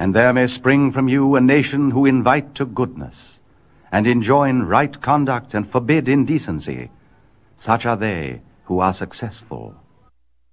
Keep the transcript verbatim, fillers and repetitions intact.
and there may spring from you a nation who invite to goodness, and enjoin right conduct and forbid indecency. Such are they who are successful.